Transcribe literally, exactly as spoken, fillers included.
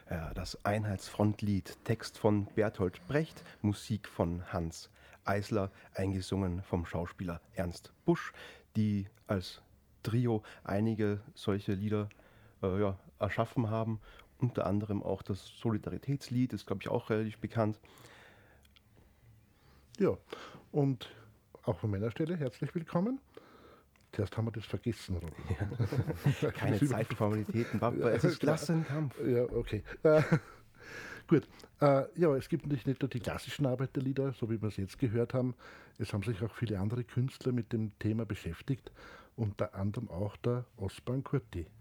äh, das Einheitsfrontlied, Text von Bertolt Brecht, Musik von Hans Eisler, eingesungen vom Schauspieler Ernst Busch, die als Trio einige solche Lieder äh, ja, erschaffen haben. Unter anderem auch das Solidaritätslied, ist glaube ich auch relativ bekannt. Ja, und auch von meiner Stelle herzlich willkommen. Zuerst haben wir das vergessen, Robin. Ja. Keine Zeit für Formalitäten, Papa, es ist Klassenkampf. Ja, okay. Äh, gut. Äh, ja, es gibt natürlich nicht nur die klassischen Arbeiterlieder, so wie wir es jetzt gehört haben. Es haben sich auch viele andere Künstler mit dem Thema beschäftigt, unter anderem auch der Osman Kurti.